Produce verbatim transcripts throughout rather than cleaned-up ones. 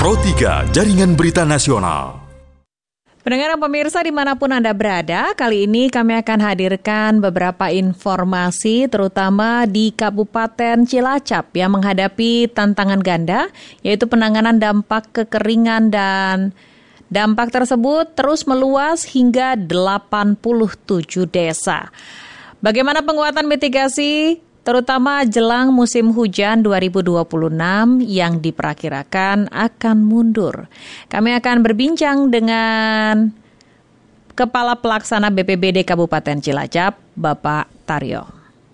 Pro tiga, Jaringan Berita Nasional. Pendengar dan pemirsa dimanapun Anda berada, kali ini kami akan hadirkan beberapa informasi terutama di Kabupaten Cilacap yang menghadapi tantangan ganda, yaitu penanganan dampak kekeringan, dan dampak tersebut terus meluas hingga delapan puluh tujuh desa. Bagaimana penguatan mitigasi terutama jelang musim hujan dua ribu dua puluh enam yang diperkirakan akan mundur? Kami akan berbincang dengan Kepala Pelaksana B P B D Kabupaten Cilacap, Bapak Taryo.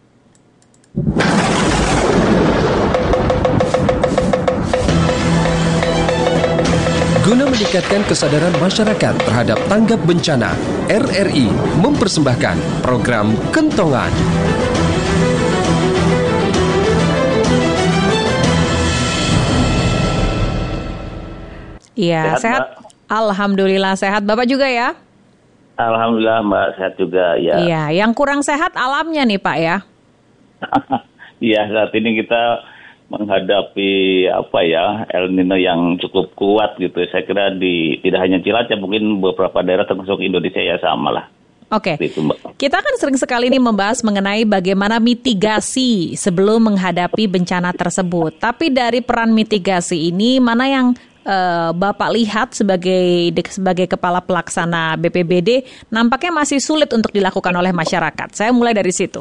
Guna meningkatkan kesadaran masyarakat terhadap tanggap bencana, R R I mempersembahkan program Kentongan. Iya, sehat, sehat? Alhamdulillah sehat. Bapak juga ya? Alhamdulillah Mbak, sehat juga ya. Iya, yang kurang sehat alamnya nih Pak ya? Iya, saat ini kita menghadapi apa ya, El Nino yang cukup kuat gitu. Saya kira di tidak hanya Cilacap, mungkin beberapa daerah termasuk Indonesia ya sama lah. Oke, gitu, kita kan sering sekali ini membahas mengenai bagaimana mitigasi sebelum menghadapi bencana tersebut. Tapi dari peran mitigasi ini, mana yang uh, Bapak lihat sebagai sebagai Kepala Pelaksana B P B D nampaknya masih sulit untuk dilakukan oleh masyarakat? Saya mulai dari situ.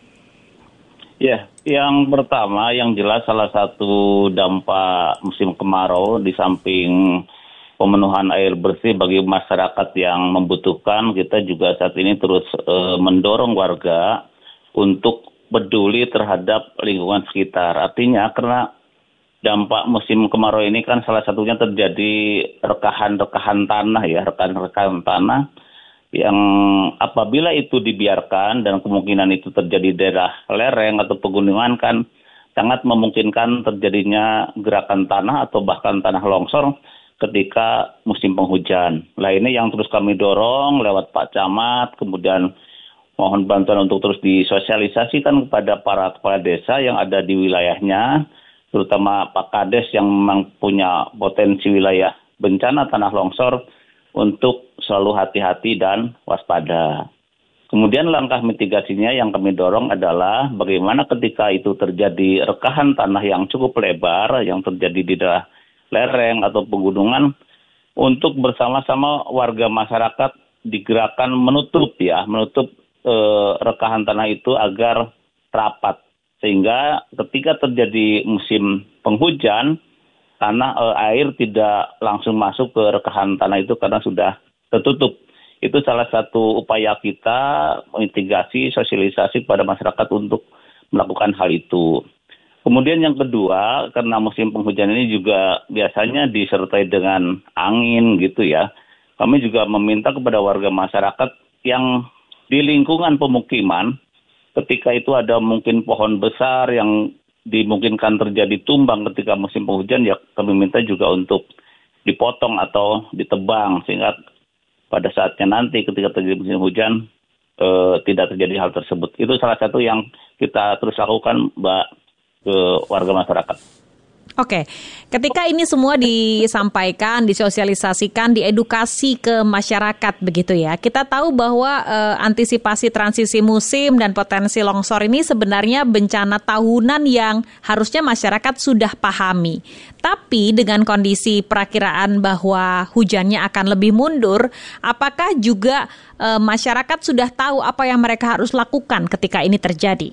Ya, yang pertama yang jelas salah satu dampak musim kemarau di samping pemenuhan air bersih bagi masyarakat yang membutuhkan, kita juga saat ini terus e, mendorong warga untuk peduli terhadap lingkungan sekitar. Artinya karena dampak musim kemarau ini kan salah satunya terjadi rekahan-rekahan tanah ya, rekahan-rekahan tanah yang apabila itu dibiarkan dan kemungkinan itu terjadi daerah lereng atau pegunungan kan sangat memungkinkan terjadinya gerakan tanah atau bahkan tanah longsor ketika musim penghujan. Nah ini yang terus kami dorong lewat Pak Camat, kemudian mohon bantuan untuk terus disosialisasikan kepada para kepala desa yang ada di wilayahnya, terutama Pak Kades yang memang punya potensi wilayah bencana tanah longsor untuk selalu hati-hati dan waspada. Kemudian langkah mitigasinya yang kami dorong adalah bagaimana ketika itu terjadi rekahan tanah yang cukup lebar yang terjadi di daerah lereng atau pegunungan, untuk bersama-sama warga masyarakat digerakkan menutup ya, menutup e, rekahan tanah itu agar rapat. Sehingga ketika terjadi musim penghujan, tanah e, air tidak langsung masuk ke rekahan tanah itu karena sudah tertutup. Itu salah satu upaya kita mitigasi, sosialisasi kepada masyarakat untuk melakukan hal itu. Kemudian yang kedua, karena musim penghujan ini juga biasanya disertai dengan angin gitu ya. Kami juga meminta kepada warga masyarakat yang di lingkungan pemukiman, ketika itu ada mungkin pohon besar yang dimungkinkan terjadi tumbang ketika musim penghujan, ya kami minta juga untuk dipotong atau ditebang sehingga pada saatnya nanti ketika terjadi musim hujan eh, tidak terjadi hal tersebut. Itu salah satu yang kita terus lakukan, Mbak, ke warga masyarakat. Oke, ketika ini semua disampaikan, disosialisasikan, diedukasi ke masyarakat begitu ya, kita tahu bahwa e, antisipasi transisi musim dan potensi longsor ini sebenarnya bencana tahunan yang harusnya masyarakat sudah pahami. Tapi dengan kondisi perakiraan bahwa hujannya akan lebih mundur, apakah juga e, masyarakat sudah tahu apa yang mereka harus lakukan ketika ini terjadi?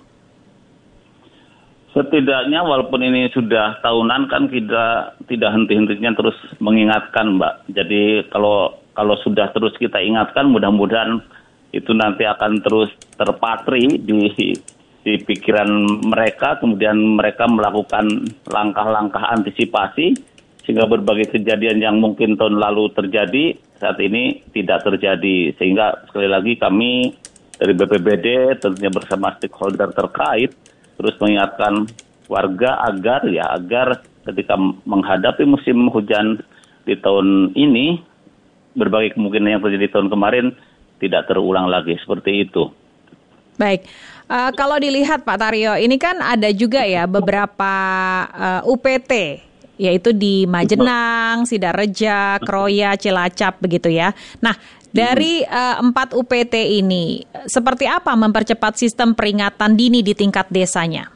Setidaknya walaupun ini sudah tahunan kan kita tidak henti-hentinya terus mengingatkan, Mbak. Jadi kalau kalau sudah terus kita ingatkan, mudah-mudahan itu nanti akan terus terpatri di di pikiran mereka, kemudian mereka melakukan langkah-langkah antisipasi sehingga berbagai kejadian yang mungkin tahun lalu terjadi saat ini tidak terjadi. Sehingga sekali lagi kami dari B P B D tentunya bersama stakeholder terkait terus mengingatkan warga agar ya agar ketika menghadapi musim hujan di tahun ini, berbagai kemungkinan yang terjadi tahun kemarin tidak terulang lagi seperti itu. Baik, uh, kalau dilihat Pak Taryo, ini kan ada juga ya beberapa uh, U P T yaitu di Majenang, Sidareja, Kroya, Cilacap begitu ya. Nah, dari uh, empat U P T ini, seperti apa mempercepat sistem peringatan dini di tingkat desanya?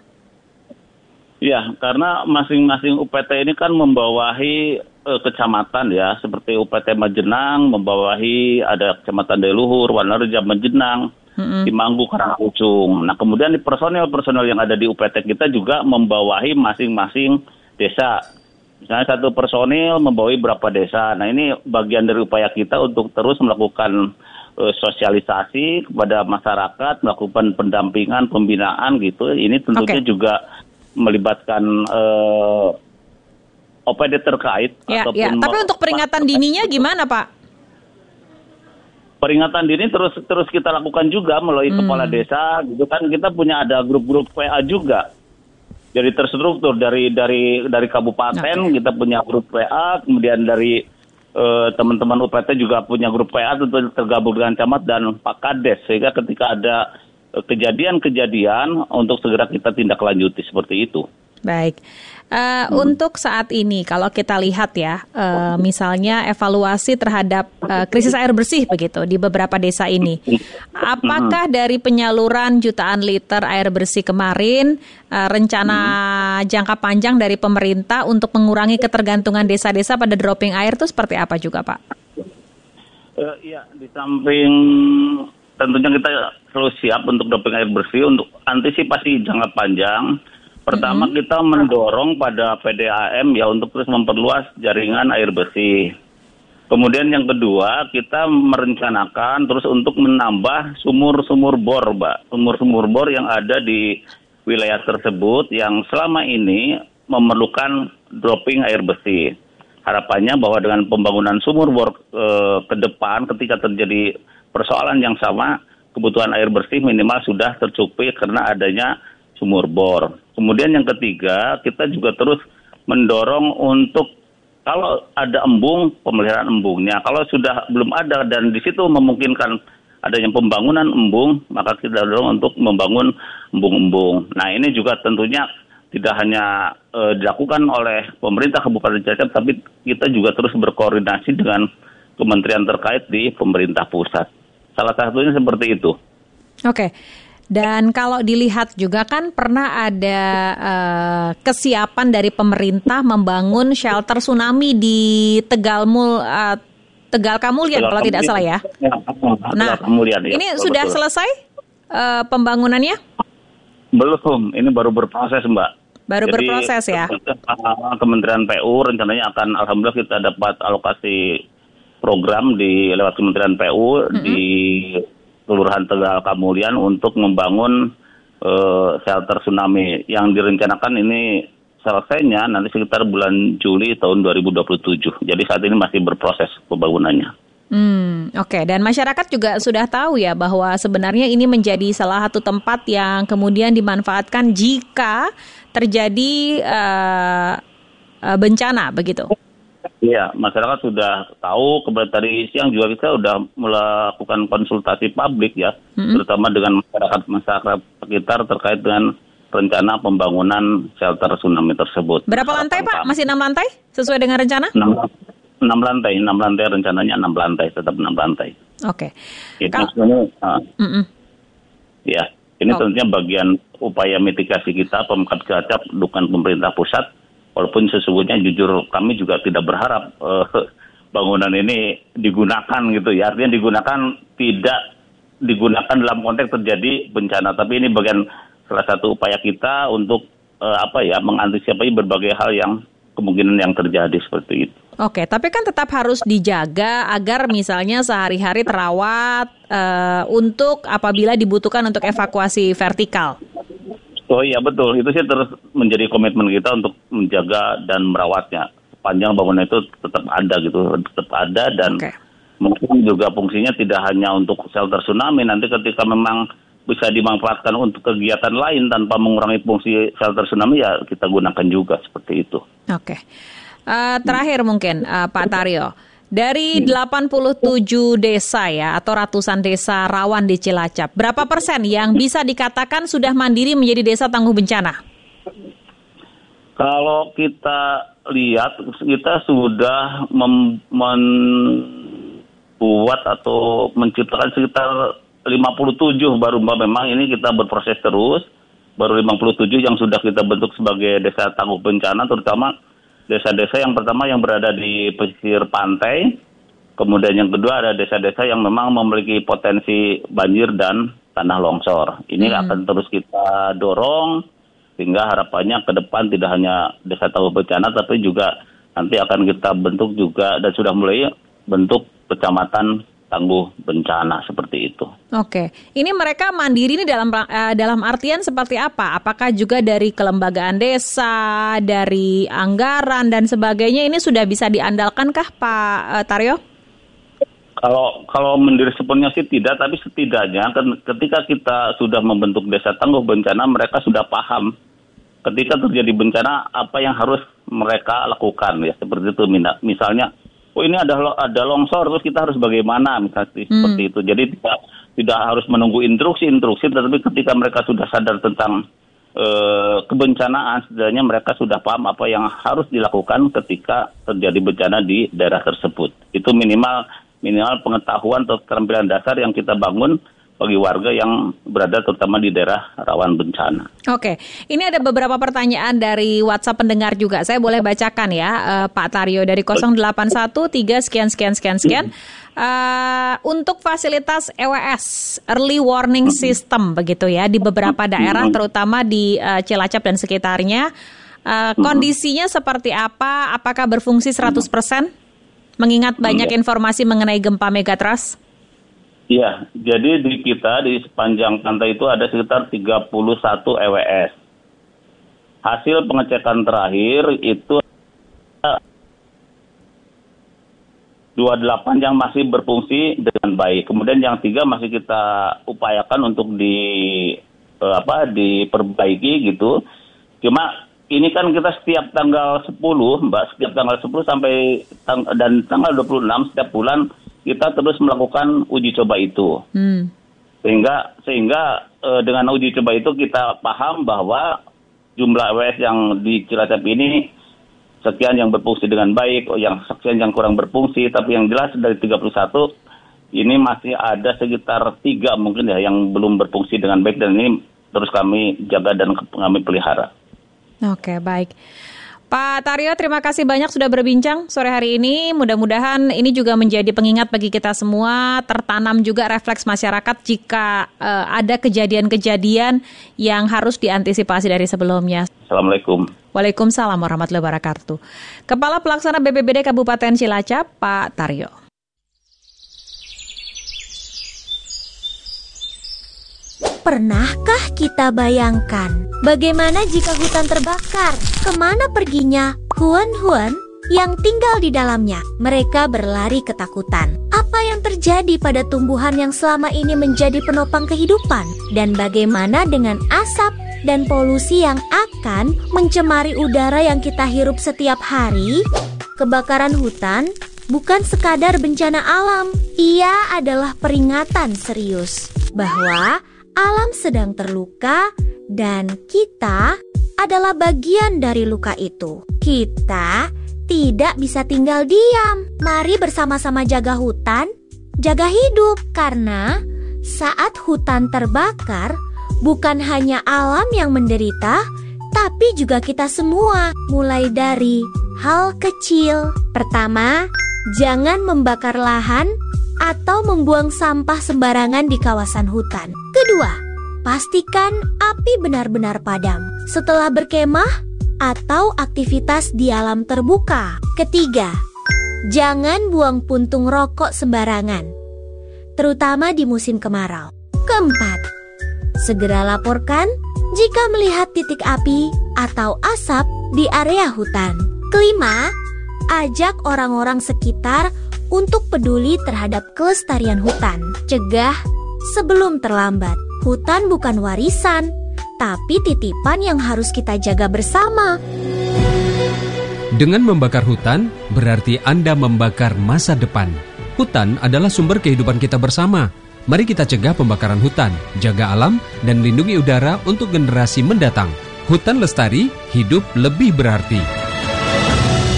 Ya, karena masing-masing U P T ini kan membawahi uh, kecamatan ya, seperti U P T Majenang membawahi ada Kecamatan Deluhur, Wanerja, Majenang, mm-hmm. Timanggu, Karangapucung. Nah, kemudian di personel-personel yang ada di U P T kita juga membawahi masing-masing desa. Misalnya satu personil membawahi berapa desa. Nah, ini bagian dari upaya kita untuk terus melakukan uh, sosialisasi kepada masyarakat, melakukan pendampingan, pembinaan gitu. Ini tentunya okay. juga melibatkan uh, O P D terkait. Ya, ataupun ya. Tapi untuk peringatan dininya gimana, Pak? Peringatan dini terus terus kita lakukan juga melalui hmm. kepala desa, gitu kan. Kita punya ada grup-grup W A juga. Jadi terstruktur dari dari dari kabupaten okay. kita punya grup W A, kemudian dari uh, teman-teman U P T juga punya grup W A tentu tergabung dengan camat dan Pak Kades, sehingga ketika ada kejadian-kejadian untuk segera kita tindak lanjuti seperti itu. Baik, uh, hmm. untuk saat ini kalau kita lihat ya, uh, misalnya evaluasi terhadap uh, krisis air bersih begitu di beberapa desa ini, apakah hmm. dari penyaluran jutaan liter air bersih kemarin, uh, rencana hmm. jangka panjang dari pemerintah untuk mengurangi ketergantungan desa-desa pada dropping air itu seperti apa juga, Pak? Uh, ya, di samping tentunya kita selalu siap untuk dropping air bersih untuk antisipasi jangka panjang. Pertama mm-hmm. kita mendorong pada P D A M ya untuk terus memperluas jaringan air bersih. Kemudian yang kedua kita merencanakan terus untuk menambah sumur-sumur bor, Mbak. Sumur-sumur bor yang ada di wilayah tersebut yang selama ini memerlukan dropping air bersih. Harapannya bahwa dengan pembangunan sumur bor e, ke depan ketika terjadi persoalan yang sama, kebutuhan air bersih minimal sudah tercukupi karena adanya sumur bor. Kemudian yang ketiga, kita juga terus mendorong untuk kalau ada embung, pemeliharaan embungnya. Kalau sudah belum ada dan di situ memungkinkan adanya pembangunan embung, maka kita dorong untuk membangun embung-embung. Nah, ini juga tentunya tidak hanya e, dilakukan oleh pemerintah Kabupaten Cilacap, tapi kita juga terus berkoordinasi dengan kementerian terkait di pemerintah pusat. Salah satunya seperti itu. Oke, dan kalau dilihat juga kan pernah ada uh, kesiapan dari pemerintah membangun shelter tsunami di Tegalmul, uh, Tegal Kamulian kalau tidak salah ya. ya nah, Kamulian, ya, ini betul, sudah betul. selesai uh, pembangunannya? Belum, ini baru berproses, Mbak. Baru Jadi, berproses ya? Kementerian P U rencananya akan, alhamdulillah kita dapat alokasi program di lewat Kementerian P U mm-hmm. di Kelurahan Tegal Kamulian untuk membangun uh, shelter tsunami yang direncanakan ini selesainya nanti sekitar bulan Juli tahun dua ribu dua puluh tujuh. Jadi saat ini masih berproses pembangunannya. Hmm, Oke, okay. Dan masyarakat juga sudah tahu ya bahwa sebenarnya ini menjadi salah satu tempat yang kemudian dimanfaatkan jika terjadi uh, uh, bencana begitu. Iya, masyarakat sudah tahu. Kemudian tadi siang juga kita sudah melakukan konsultasi publik ya, mm-hmm. terutama dengan masyarakat-masyarakat sekitar terkait dengan rencana pembangunan shelter tsunami tersebut. Berapa lantai, Pak? Masih enam lantai sesuai dengan rencana? enam lantai, enam lantai rencananya enam lantai, tetap enam lantai. Oke. Okay. Itu sebenarnya, uh, ya, ini oh. tentunya bagian upaya mitigasi kita Pemkab Cilacap dukungan pemerintah pusat. Walaupun sesungguhnya jujur kami juga tidak berharap uh, bangunan ini digunakan gitu ya. Artinya digunakan tidak digunakan dalam konteks terjadi bencana. Tapi ini bagian salah satu upaya kita untuk uh, apa ya mengantisipasi berbagai hal yang kemungkinan yang terjadi seperti itu. Oke, tapi kan tetap harus dijaga agar misalnya sehari-hari terawat uh, untuk apabila dibutuhkan untuk evakuasi vertikal. Oh iya betul, itu sih terus menjadi komitmen kita untuk menjaga dan merawatnya. Sepanjang bangunan itu tetap ada gitu, tetap ada dan okay. mungkin juga fungsinya tidak hanya untuk shelter tsunami. Nanti ketika memang bisa dimanfaatkan untuk kegiatan lain tanpa mengurangi fungsi shelter tsunami ya kita gunakan juga seperti itu. Oke, okay. uh, terakhir mungkin uh, Pak Taryo. Dari delapan puluh tujuh desa ya atau ratusan desa rawan di Cilacap, berapa persen yang bisa dikatakan sudah mandiri menjadi desa tangguh bencana? Kalau kita lihat kita sudah mem- membuat atau menciptakan sekitar lima puluh tujuh baru Mbak, memang ini kita berproses terus. Baru lima puluh tujuh yang sudah kita bentuk sebagai desa tangguh bencana, terutama desa-desa yang pertama yang berada di pesisir pantai. Kemudian yang kedua ada desa-desa yang memang memiliki potensi banjir dan tanah longsor. Ini hmm. akan terus kita dorong sehingga harapannya ke depan tidak hanya desa tangguh bencana tapi juga nanti akan kita bentuk juga dan sudah mulai bentuk kecamatan tangguh bencana seperti itu. Oke, ini mereka mandiri ini dalam uh, dalam artian seperti apa? Apakah juga dari kelembagaan desa, dari anggaran dan sebagainya ini sudah bisa diandalkankah Pak uh, Taryo? Kalau kalau mandiri sepenuhnya sih tidak, tapi setidaknya ketika kita sudah membentuk desa tangguh bencana, mereka sudah paham ketika terjadi bencana apa yang harus mereka lakukan ya seperti itu. Misalnya oh ini ada ada longsor, terus kita harus bagaimana, misalnya hmm. seperti itu. Jadi tidak tidak harus menunggu instruksi-instruksi, tetapi ketika mereka sudah sadar tentang e, kebencanaan, setidaknya mereka sudah paham apa yang harus dilakukan ketika terjadi bencana di daerah tersebut. Itu minimal minimal pengetahuan atau keterampilan dasar yang kita bangun bagi warga yang berada terutama di daerah rawan bencana. Oke, ini ada beberapa pertanyaan dari WhatsApp pendengar juga. Saya boleh bacakan ya, uh, Pak Taryo dari nol delapan satu tiga sekian sekian sekian sekian. Uh, untuk fasilitas E W S Early Warning System begitu ya di beberapa daerah terutama di uh, Cilacap dan sekitarnya, uh, kondisinya seperti apa? Apakah berfungsi seratus persen? Mengingat banyak informasi mengenai gempa megatrust. Iya, jadi di kita di sepanjang pantai itu ada sekitar tiga puluh satu E W S. Hasil pengecekan terakhir itu dua puluh delapan yang masih berfungsi dengan baik. Kemudian yang tiga masih kita upayakan untuk di eh, apa diperbaiki gitu. Cuma ini kan kita setiap tanggal sepuluh, Mbak, setiap tanggal sepuluh sampai tang- dan tanggal dua puluh enam setiap bulan kita terus melakukan uji coba itu. Hmm. Sehingga sehingga e, dengan uji coba itu kita paham bahwa jumlah E W S yang di Cilacap ini sekian yang berfungsi dengan baik, yang sekian yang kurang berfungsi, tapi yang jelas dari tiga puluh satu ini masih ada sekitar tiga mungkin ya yang belum berfungsi dengan baik dan ini terus kami jaga dan kami pelihara. Oke, baik. Pak Taryo, terima kasih banyak sudah berbincang sore hari ini. Mudah-mudahan ini juga menjadi pengingat bagi kita semua, tertanam juga refleks masyarakat jika uh, ada kejadian-kejadian yang harus diantisipasi dari sebelumnya. Assalamualaikum. Waalaikumsalam warahmatullahi wabarakatuh. Kepala Pelaksana B P B D Kabupaten Cilacap, Pak Taryo. Pernahkah kita bayangkan bagaimana jika hutan terbakar? Kemana perginya hewan-hewan yang tinggal di dalamnya? Mereka berlari ketakutan. Apa yang terjadi pada tumbuhan yang selama ini menjadi penopang kehidupan? Dan bagaimana dengan asap dan polusi yang akan mencemari udara yang kita hirup setiap hari? Kebakaran hutan bukan sekadar bencana alam. Ia adalah peringatan serius bahwa alam sedang terluka dan kita adalah bagian dari luka itu. Kita tidak bisa tinggal diam. Mari bersama-sama jaga hutan, jaga hidup. Karena saat hutan terbakar, bukan hanya alam yang menderita, tapi juga kita semua. Mulai dari hal kecil. Pertama, jangan membakar lahan atau membuang sampah sembarangan di kawasan hutan. Kedua, pastikan api benar-benar padam setelah berkemah atau aktivitas di alam terbuka. Ketiga, jangan buang puntung rokok sembarangan, terutama di musim kemarau. Keempat, segera laporkan jika melihat titik api atau asap di area hutan. Kelima, ajak orang-orang sekitar untuk peduli terhadap kelestarian hutan. Cegah sebelum terlambat. Hutan bukan warisan, tapi titipan yang harus kita jaga bersama. Dengan membakar hutan, berarti Anda membakar masa depan. Hutan adalah sumber kehidupan kita bersama. Mari kita cegah pembakaran hutan, jaga alam, dan lindungi udara untuk generasi mendatang. Hutan lestari, hidup lebih berarti.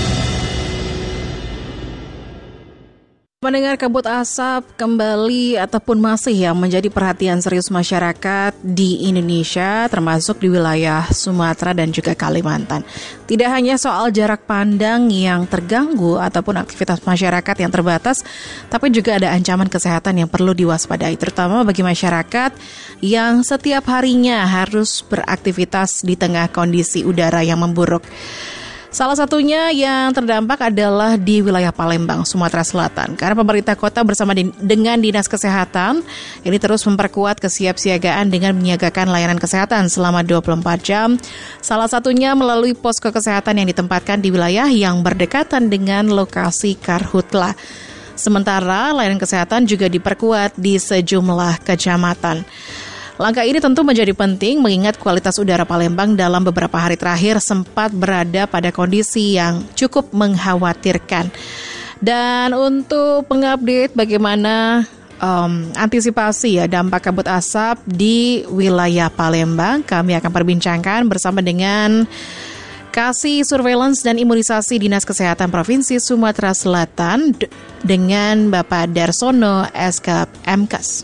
Mendengar kabut asap kembali ataupun masih yang menjadi perhatian serius masyarakat di Indonesia, termasuk di wilayah Sumatera dan juga Kalimantan. Tidak hanya soal jarak pandang yang terganggu ataupun aktivitas masyarakat yang terbatas, tapi juga ada ancaman kesehatan yang perlu diwaspadai, terutama bagi masyarakat yang setiap harinya harus beraktivitas di tengah kondisi udara yang memburuk. Salah satunya yang terdampak adalah di wilayah Palembang, Sumatera Selatan. Karena pemerintah kota bersama di, dengan Dinas Kesehatan ini terus memperkuat kesiapsiagaan dengan menyiagakan layanan kesehatan selama dua puluh empat jam. Salah satunya melalui posko kesehatan yang ditempatkan di wilayah yang berdekatan dengan lokasi Karhutla. Sementara layanan kesehatan juga diperkuat di sejumlah kecamatan. Langkah ini tentu menjadi penting mengingat kualitas udara Palembang dalam beberapa hari terakhir sempat berada pada kondisi yang cukup mengkhawatirkan. Dan untuk mengupdate bagaimana um, antisipasi ya dampak kabut asap di wilayah Palembang, kami akan perbincangkan bersama dengan Kasih Surveillance dan Imunisasi Dinas Kesehatan Provinsi Sumatera Selatan d- dengan Bapak Darsono S K M Kes.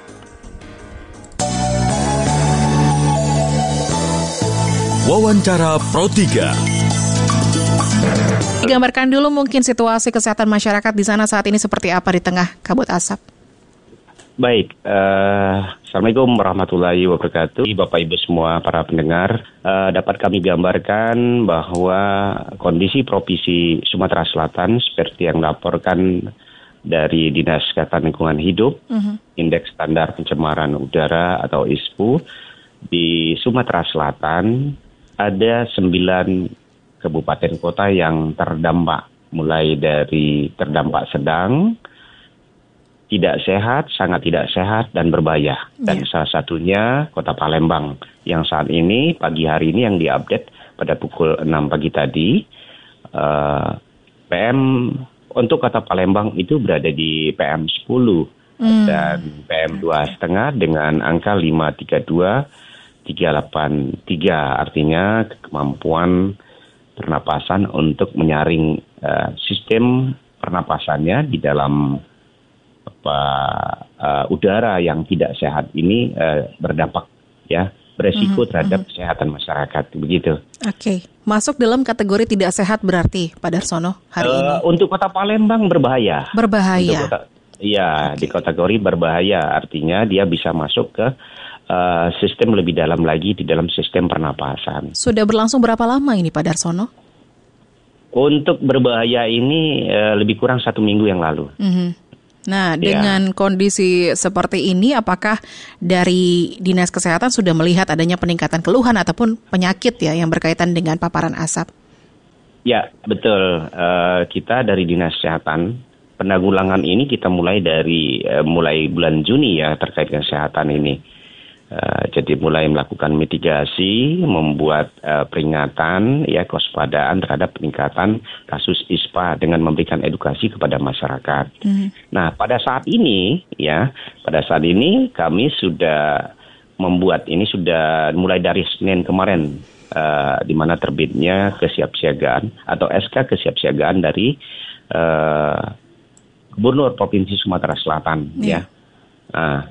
Wawancara Pro tiga. Digambarkan dulu mungkin situasi kesehatan masyarakat di sana saat ini seperti apa di tengah kabut asap. Baik, uh, Assalamualaikum warahmatullahi wabarakatuh. Bapak Ibu semua para pendengar, uh, dapat kami gambarkan bahwa kondisi Provinsi Sumatera Selatan seperti yang dilaporkan dari Dinas Kesehatan Lingkungan Hidup, uh-huh. Indeks Standar Pencemaran Udara atau I S P U di Sumatera Selatan ada sembilan kabupaten kota yang terdampak, mulai dari terdampak sedang, tidak sehat, sangat tidak sehat, dan berbahaya. Dan yeah. salah satunya Kota Palembang, yang saat ini, pagi hari ini yang diupdate pada pukul enam pagi tadi, uh, P M untuk Kota Palembang itu berada di P M sepuluh mm. dan P M dua koma lima dengan angka lima tiga dua tiga delapan tiga, artinya kemampuan pernapasan untuk menyaring uh, sistem pernapasannya di dalam apa, uh, udara yang tidak sehat ini uh, berdampak ya beresiko mm-hmm, terhadap mm-hmm. kesehatan masyarakat, begitu. Oke, okay. Masuk dalam kategori tidak sehat berarti Pak Darsono hari uh, ini. Untuk Kota Palembang berbahaya. Berbahaya. Iya, okay. Di kategori berbahaya, artinya dia bisa masuk ke Uh, sistem lebih dalam lagi di dalam sistem pernapasan. Sudah berlangsung berapa lama ini Pak Darsono? Untuk berbahaya ini uh, lebih kurang satu minggu yang lalu. Mm-hmm. Nah, ya. Dengan kondisi seperti ini, apakah dari Dinas Kesehatan sudah melihat adanya peningkatan keluhan ataupun penyakit ya yang berkaitan dengan paparan asap? Ya, betul. Uh, kita dari Dinas Kesehatan, penanggulangan ini kita mulai dari uh, mulai bulan Juni ya terkait kesehatan ini. Uh, jadi mulai melakukan mitigasi, membuat uh, peringatan, ya kewaspadaan terhadap peningkatan kasus I S P A dengan memberikan edukasi kepada masyarakat. Mm. Nah, pada saat ini, ya, pada saat ini kami sudah membuat ini sudah mulai dari Senin kemarin, uh, di mana terbitnya kesiapsiagaan atau S K kesiapsiagaan dari uh, Gubernur Provinsi Sumatera Selatan, yeah. ya. Nah,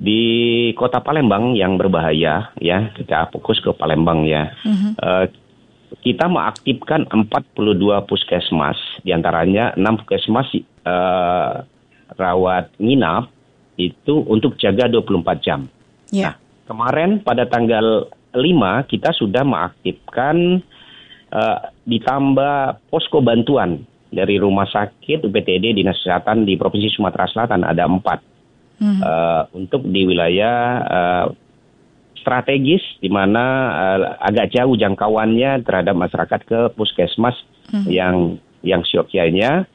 di Kota Palembang yang berbahaya, ya kita fokus ke Palembang ya. Mm-hmm. Uh, kita mengaktifkan empat puluh dua puskesmas, diantaranya enam puskesmas uh, rawat nginap itu untuk jaga dua puluh empat jam. Yeah. Nah, kemarin pada tanggal lima kita sudah mengaktifkan uh, ditambah posko bantuan dari Rumah Sakit U P T D Dinas Kesehatan di Provinsi Sumatera Selatan ada empat. Hmm. Uh, untuk di wilayah uh, strategis di mana uh, agak jauh jangkauannya terhadap masyarakat ke puskesmas hmm. yang yang siokianya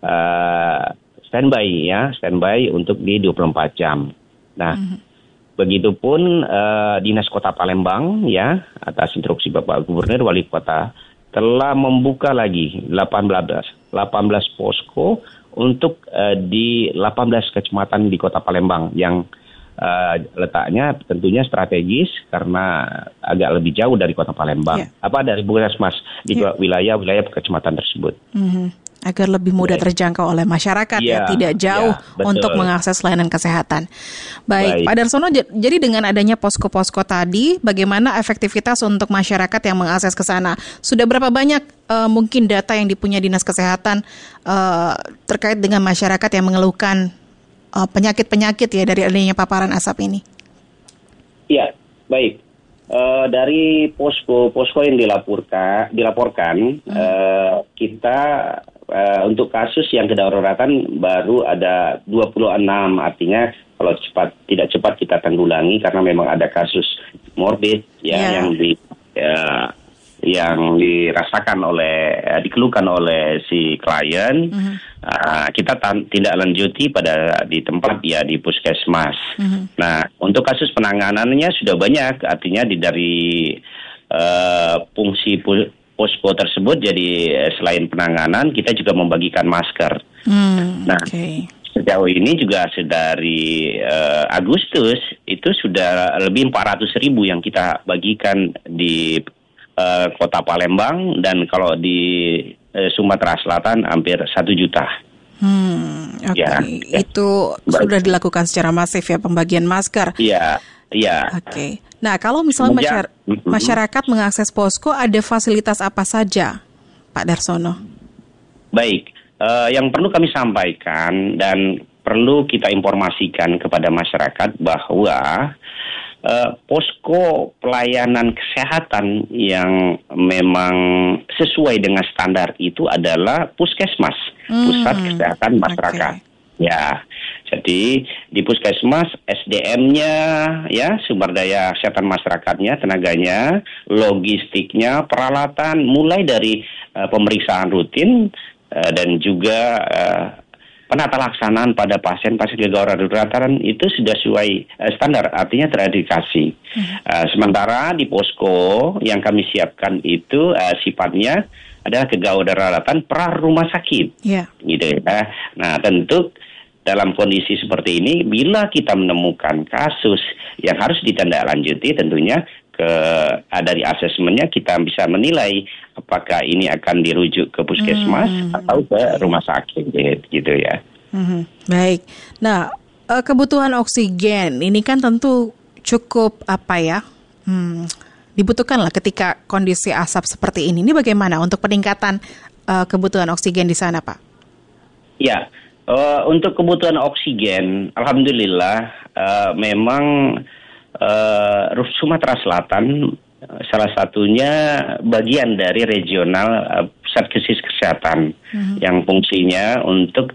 uh, standby ya standby untuk di dua puluh empat jam. Nah, hmm. begitupun uh, Dinas Kota Palembang ya atas instruksi Bapak Gubernur Wali Kota telah membuka lagi delapan belas posko untuk uh, di delapan belas kecamatan di Kota Palembang yang uh, letaknya tentunya strategis karena agak lebih jauh dari Kota Palembang. Yeah. Apa dari puskesmas di yeah. wilayah-wilayah kecamatan tersebut. Mm-hmm. agar lebih mudah terjangkau oleh masyarakat ya, ya tidak jauh ya, untuk mengakses layanan kesehatan. Baik, Baik. Pak Darsono, j- jadi dengan adanya posko-posko tadi, bagaimana efektivitas untuk masyarakat yang mengakses ke sana? Sudah berapa banyak uh, mungkin data yang dipunya Dinas Kesehatan uh, terkait dengan masyarakat yang mengeluhkan uh, penyakit-penyakit ya dari adanya paparan asap ini? Ya, baik. Uh, dari posko-posko yang dilaporkan, dilaporkan hmm. uh, kita uh, untuk kasus yang kedaruratan baru ada dua puluh enam, artinya kalau cepat tidak cepat kita tanggulangi karena memang ada kasus morbid ya yeah. yang di uh, yang dirasakan oleh uh, dikeluhkan oleh si klien. Mm-hmm. Uh, kita tan- tidak lanjuti pada di tempat ya di puskesmas. Mm-hmm. Nah, untuk kasus penanganannya sudah banyak, artinya di dari uh, fungsi pu- posko tersebut jadi uh, selain penanganan kita juga membagikan masker. Mm, nah, okay. Sejauh ini juga dari uh, Agustus itu sudah lebih empat ratus ribu yang kita bagikan di uh, kota Palembang, dan kalau di uh, Sumatera Selatan hampir satu juta. Hmm, oke. Okay. Ya. Itu Baik. Sudah dilakukan secara masif ya pembagian masker. Iya, iya. Oke. Okay. Nah, kalau misalnya masyarakat, mm-hmm. masyarakat mengakses posko, ada fasilitas apa saja, Pak Darsono? Baik. Uh, yang perlu kami sampaikan dan perlu kita informasikan kepada masyarakat bahwa uh, posko pelayanan kesehatan yang memang sesuai dengan standar itu adalah puskesmas, hmm, pusat kesehatan masyarakat. Okay. Ya, jadi di puskesmas S D M-nya, ya sumber daya kesehatan masyarakatnya, tenaganya, logistiknya, peralatan, mulai dari uh, pemeriksaan rutin Uh, dan juga uh, penata laksanaan pada pasien-pasien gawat daruratan itu sudah sesuai uh, standar, artinya teredukasi. Hmm. Uh, sementara di posko yang kami siapkan itu uh, sifatnya adalah kegawat daruratan pra rumah sakit, yeah. gitu ya. Nah, tentu dalam kondisi seperti ini, bila kita menemukan kasus yang harus ditindaklanjuti, tentunya ke dari asesmennya kita bisa menilai apakah ini akan dirujuk ke puskesmas hmm. atau ke rumah sakit, gitu ya. Hmm. Baik. Nah, kebutuhan oksigen ini kan tentu cukup apa ya? Hmm, dibutuhkan lah ketika kondisi asap seperti ini. Ini bagaimana untuk peningkatan uh, kebutuhan oksigen di sana, Pak? Ya, uh, untuk kebutuhan oksigen, alhamdulillah uh, memang Uh, Sumatera Selatan uh, salah satunya bagian dari regional uh, pusat krisis kesehatan hmm. yang fungsinya untuk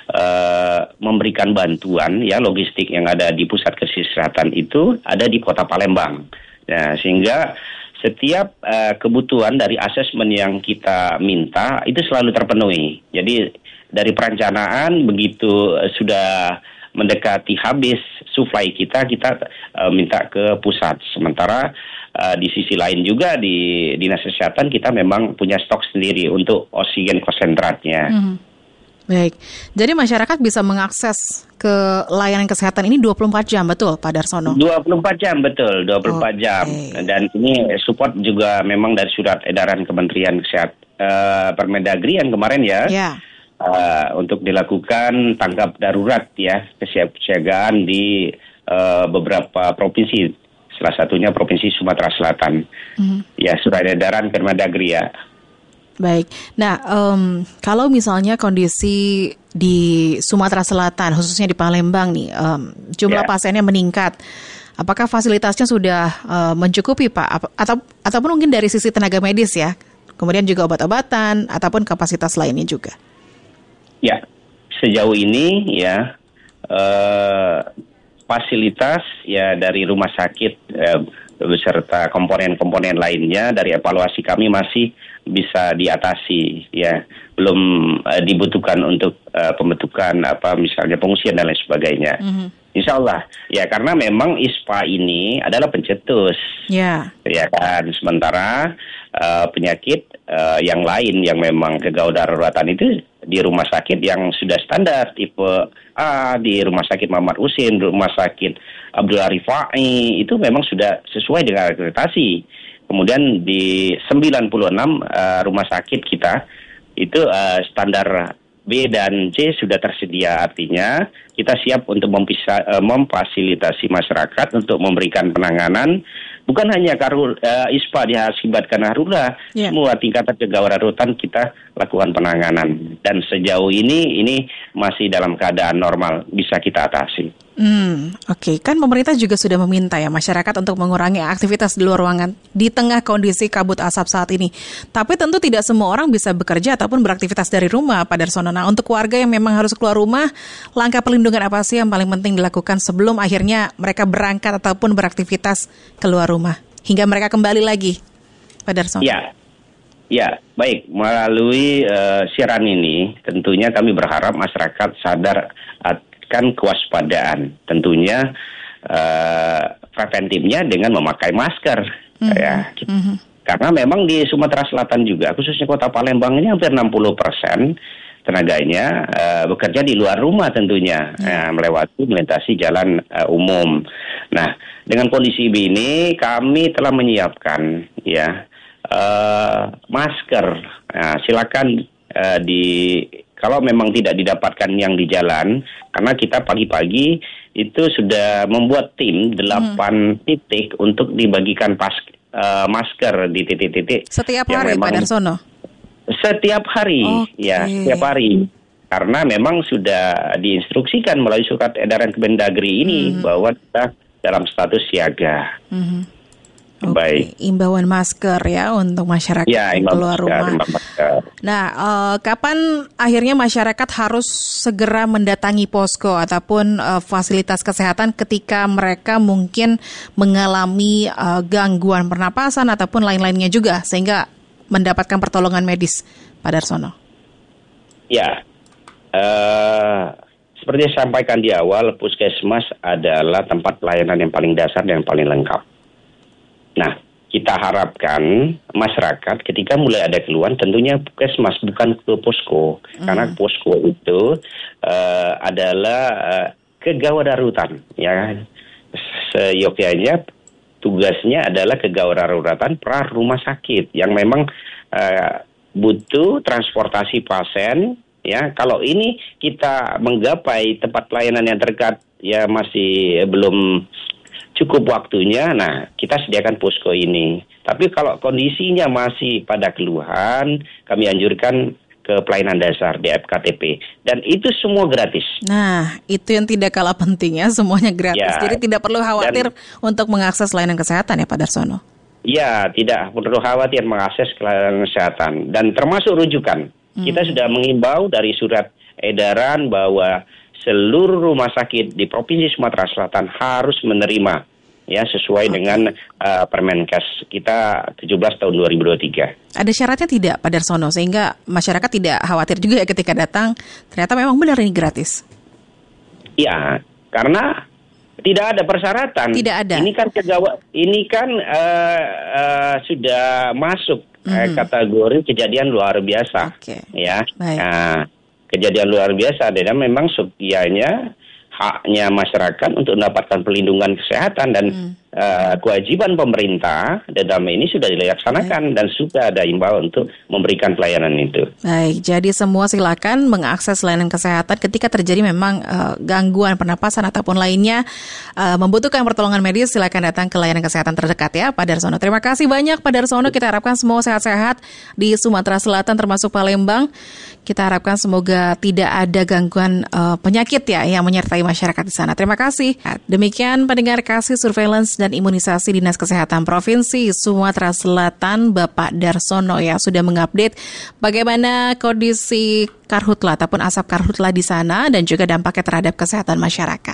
uh, memberikan bantuan ya logistik yang ada di pusat krisis kesehatan itu ada di Kota Palembang. Nah, sehingga setiap uh, kebutuhan dari asesmen yang kita minta itu selalu terpenuhi. Jadi dari perencanaan begitu uh, sudah mendekati habis supply kita, kita uh, minta ke pusat. Sementara uh, di sisi lain juga di Dinas Kesehatan kita memang punya stok sendiri untuk oksigen konsentratnya. Hmm. Baik, jadi masyarakat bisa mengakses ke layanan kesehatan ini dua puluh empat jam, betul Pak Darsono? dua puluh empat jam, betul, dua puluh empat okay. jam. Dan ini support juga memang dari surat edaran Kementerian Kesehatan, uh, Permendagri yang kemarin ya. Yeah. Uh, untuk dilakukan tanggap darurat ya kesiapsiagaan di uh, beberapa provinsi, salah satunya Provinsi Sumatera Selatan. Mm. Ya, surat edaran Permendagri ya. Baik. Nah, um, kalau misalnya kondisi di Sumatera Selatan, khususnya di Palembang nih, um, jumlah yeah. pasiennya meningkat. Apakah fasilitasnya sudah uh, mencukupi, Pak? Atau ataupun mungkin dari sisi tenaga medis ya, kemudian juga obat-obatan ataupun kapasitas lainnya juga? Ya, sejauh ini ya eh, fasilitas ya dari rumah sakit eh, beserta komponen-komponen lainnya dari evaluasi kami masih bisa diatasi ya, belum eh, dibutuhkan untuk eh, pembentukan apa misalnya pengungsian dan lain sebagainya. Mm-hmm. Insya Allah ya, karena memang I S P A ini adalah pencetus, yeah. ya kan. Sementara uh, penyakit uh, yang lain yang memang kegawat daruratan itu di rumah sakit yang sudah standar tipe A, di rumah sakit Muhammad Husin, rumah sakit Abdullah Rifai itu memang sudah sesuai dengan akreditasi. Kemudian di sembilan puluh enam uh, rumah sakit kita itu uh, standar B dan C sudah tersedia, artinya kita siap untuk mempisa, uh, memfasilitasi masyarakat untuk memberikan penanganan bukan hanya karul uh, I S P A diakibatkan darurat, yeah. semua tingkatan kegawat darurat kita lakukan penanganan dan sejauh ini ini masih dalam keadaan normal, bisa kita atasi. Hmm, Oke, okay. Kan pemerintah juga sudah meminta ya masyarakat untuk mengurangi aktivitas di luar ruangan di tengah kondisi kabut asap saat ini. Tapi tentu tidak semua orang bisa bekerja ataupun beraktivitas dari rumah, Pak Darsono. Nah, untuk warga yang memang harus keluar rumah, langkah perlindungan apa sih yang paling penting dilakukan sebelum akhirnya mereka berangkat ataupun beraktivitas keluar rumah hingga mereka kembali lagi, Pak Darsono? Ya, ya, baik. Melalui uh, siaran ini, tentunya kami berharap masyarakat sadar kan kewaspadaan, tentunya uh, preventifnya dengan memakai masker, mm-hmm. ya. Mm-hmm. Karena memang di Sumatera Selatan juga, khususnya Kota Palembang ini hampir enam puluh persen tenaganya uh, bekerja di luar rumah tentunya, mm-hmm. uh, melewati melintasi jalan uh, umum. Nah, dengan kondisi ini kami telah menyiapkan ya uh, masker. Nah, silakan uh, di kalau memang tidak didapatkan yang di jalan, karena kita pagi-pagi itu sudah membuat tim delapan hmm. titik untuk dibagikan pas, uh, masker di titik-titik. Setiap hari, Pak Darsono? Setiap hari, okay. ya, setiap hari. Karena memang sudah diinstruksikan melalui surat edaran Kemendagri ini hmm. bahwa kita dalam status siaga. Hmm. Oke, okay. Imbauan masker ya untuk masyarakat ya, yang keluar rumah. Nah, uh, kapan akhirnya masyarakat harus segera mendatangi posko ataupun uh, fasilitas kesehatan ketika mereka mungkin mengalami uh, gangguan pernapasan ataupun lain-lainnya juga sehingga mendapatkan pertolongan medis, Pak Darsono? Ya, uh, seperti saya sampaikan di awal, puskesmas adalah tempat pelayanan yang paling dasar dan yang paling lengkap. Nah, kita harapkan masyarakat ketika mulai ada keluhan tentunya puskesmas bukan ke posko. Mm. Karena posko itu uh, adalah uh, kegawat darurat. Ya. Seyogyanya tugasnya adalah kegawat daruratan pra rumah sakit yang memang uh, butuh transportasi pasien. Ya, kalau ini kita menggapai tempat pelayanan yang terdekat ya masih belum cukup waktunya, nah kita sediakan posko ini. Tapi kalau kondisinya masih pada keluhan, kami anjurkan ke pelayanan dasar di F K T P. Dan itu semua gratis. Nah, itu yang tidak kalah pentingnya, semuanya gratis. Ya, jadi tidak perlu khawatir dan, untuk mengakses layanan kesehatan ya Pak Darsono? Ya, tidak perlu khawatir mengakses layanan kesehatan. Dan termasuk rujukan. Hmm. Kita sudah mengimbau dari surat edaran bahwa seluruh rumah sakit di Provinsi Sumatera Selatan harus menerima ya sesuai okay. dengan uh, Permenkes kita tujuh belas tahun dua ribu dua puluh tiga. Ada syaratnya tidak Pak Darsono sehingga masyarakat tidak khawatir juga ya ketika datang ternyata memang benar ini gratis? Ya, karena tidak ada persyaratan. Tidak ada. Ini kan kegawat, ini kan uh, uh, sudah masuk mm-hmm. uh, kategori kejadian luar biasa. Okay. Ya. Baik. Nah, kejadian luar biasa dan memang setianya haknya masyarakat untuk mendapatkan perlindungan kesehatan dan hmm. uh, kewajiban pemerintah dalam ini sudah dilaksanakan. Baik. Dan sudah ada imbauan untuk memberikan pelayanan itu. Baik, jadi semua silakan mengakses layanan kesehatan ketika terjadi memang uh, gangguan pernapasan ataupun lainnya uh, membutuhkan pertolongan medis, silakan datang ke layanan kesehatan terdekat ya Pak Darsono. Terima kasih banyak Pak Darsono, kita harapkan semua sehat-sehat di Sumatera Selatan termasuk Palembang. Kita harapkan semoga tidak ada gangguan uh, penyakit ya yang menyertai masyarakat di sana. Terima kasih. Demikian pendengar kasih surveillance dan imunisasi Dinas Kesehatan Provinsi Sumatera Selatan Bapak Darsono yang sudah mengupdate bagaimana kondisi karhutla ataupun asap karhutla di sana dan juga dampaknya terhadap kesehatan masyarakat.